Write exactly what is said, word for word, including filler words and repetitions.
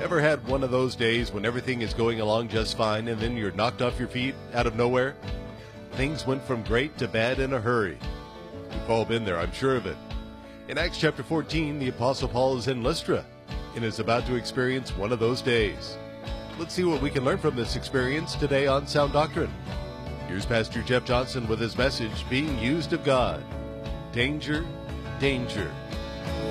Ever had one of those days when everything is going along just fine and then you're knocked off your feet out of nowhere? Things went from great to bad in a hurry. We've all been there, I'm sure of it. In Acts chapter fourteen, the Apostle Paul is in Lystra and is about to experience one of those days. Let's see what we can learn from this experience today on Sound Doctrine. Here's Pastor Jeff Johnson with his message, Being Used of God. Danger, danger.